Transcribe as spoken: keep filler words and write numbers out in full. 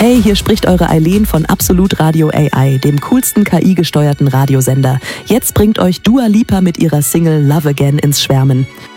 Hey, hier spricht eure Eileen von Absolut Radio A I, dem coolsten K I-gesteuerten Radiosender. Jetzt bringt euch Dua Lipa mit ihrer Single Love Again ins Schwärmen.